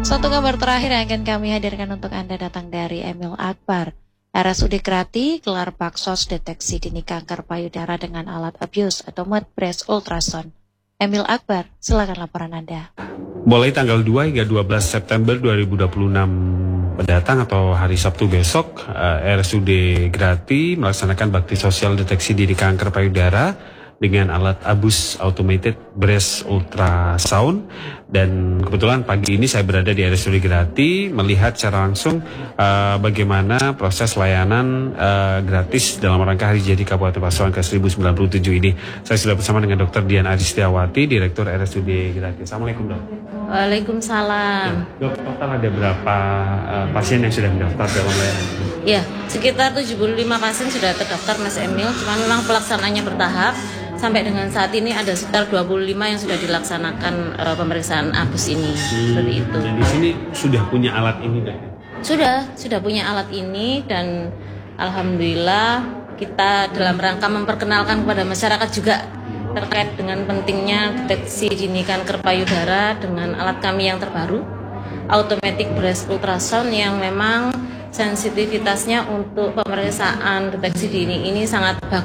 Satu kabar terakhir yang akan kami hadirkan untuk Anda datang dari Emil Akbar. RSUD Grati gelar Baksos deteksi dini kanker payudara dengan alat abuse atau breast ultrasound. Emil Akbar, silakan laporan Anda. Mulai tanggal 2 hingga 12 September 2026 mendatang atau hari Sabtu besok, RSUD Grati melaksanakan bakti sosial deteksi dini kanker payudara dengan alat ABUS Automated Breast Ultrasound. Dan kebetulan pagi ini saya berada di RSUD Grati melihat secara langsung bagaimana proses layanan gratis dalam rangka Hari Jadi Kabupaten Pasuruan ke-1097 ini. Saya sudah bersama dengan Dr. Dian Aristiawati, Direktur RSUD Grati. Assalamualaikum, Dok. Waalaikumsalam. Dok, total ada berapa pasien yang sudah mendaftar dalam layanan ini? Ya, sekitar 75 pasien sudah terdaftar, Mas Emil. Cuma memang pelaksanaannya bertahap. Sampai dengan saat ini ada sekitar 25 yang sudah dilaksanakan pemeriksaan ABUS ini. Seperti itu. Dan di sini sudah punya alat ini, Dok? Sudah punya alat ini, dan alhamdulillah kita dalam rangka memperkenalkan kepada masyarakat juga terkait dengan pentingnya deteksi dini kanker payudara dengan alat kami yang terbaru, Automatic Breast Ultrasound, yang memang sensitivitasnya untuk pemeriksaan deteksi dini ini sangat bagus.